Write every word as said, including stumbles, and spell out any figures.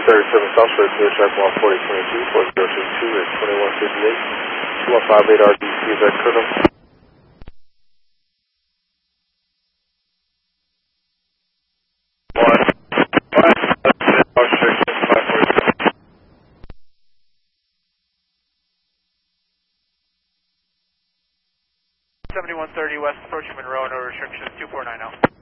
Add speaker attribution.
Speaker 1: thirty-seven South Shore, clear track one forty twenty-two, four zero six two at twenty-one fifty-eight, two one five eight R D C, is that correct?
Speaker 2: seventy-one thirty West approaching Monroe, no restrictions, two four nine zero.